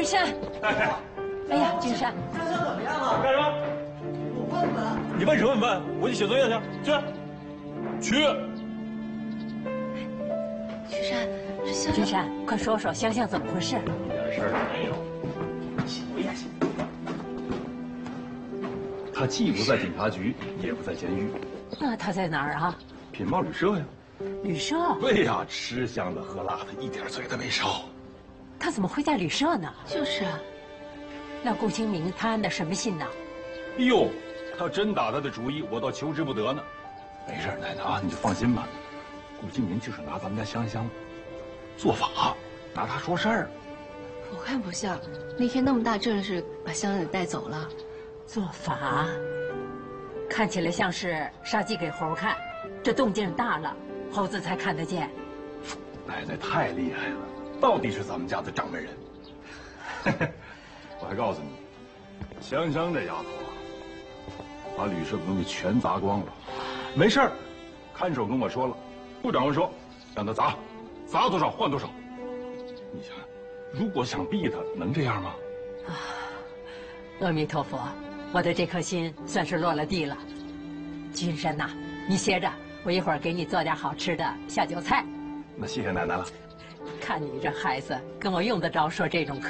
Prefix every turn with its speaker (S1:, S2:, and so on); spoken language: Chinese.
S1: 山，哎呀，君山，
S2: 香香怎么样啊？
S3: 干什么？
S2: 我问问。
S3: 你问什么问？我去写作业去。
S1: 君山，君山，快说说香香怎么回事？
S3: 一点事儿都没有，写作业去。他既不在警察局，也不在监狱，
S1: 那他在哪儿啊？
S3: 品贸旅社呀。
S1: 旅社？
S3: 对呀，吃香的喝辣的，一点罪都没少。
S1: 他怎么会在旅社呢？
S4: 就是啊。
S1: 那顾清明他安的什么信呢？
S3: 哎呦，他真打他的主意，我倒求之不得呢。没事，奶奶啊，你就放心吧。顾清明就是拿咱们家香香做法，拿他说事儿。
S4: 我看不像，那天那么大阵势把香香给带走了。
S1: 做法，看起来像是杀鸡给猴看，这动静大了，猴子才看得见。
S3: 奶奶太厉害了，到底是咱们家的掌门人。我还告诉你，香香这丫头啊，把旅社的东西全砸光了。没事儿，看守跟我说了，顾长官说让他砸多少换多少。你想想，如果想逼他，能这样吗？
S1: 啊，阿弥陀佛，我的这颗心算是落了地了。君山呐，你歇着，我一会儿给你做点好吃的下酒菜。
S3: 那谢谢奶奶了。
S1: 看你这孩子，跟我用得着说这种